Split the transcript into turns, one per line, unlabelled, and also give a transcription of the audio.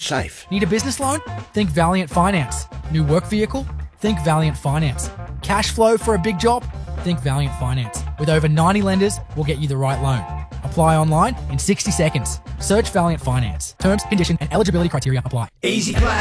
safe.
Need a business loan? Think Valiant Finance. New work vehicle? Think Valiant Finance. Cash flow for a big job? Think Valiant Finance. With over 90 lenders, we'll get you the right loan. Apply online in 60 seconds. Search Valiant Finance. Terms, condition, and eligibility criteria apply.
Easy Play.